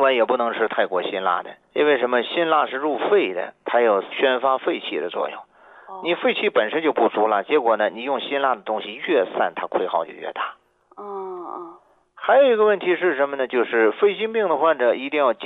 外也不能吃太过辛辣的，因为什么？辛辣是入肺的，它有宣发肺气的作用。你肺气本身就不足了，结果呢，你用辛辣的东西越散，它亏耗就越大。还有一个问题是什么呢？就是肺心病的患者一定要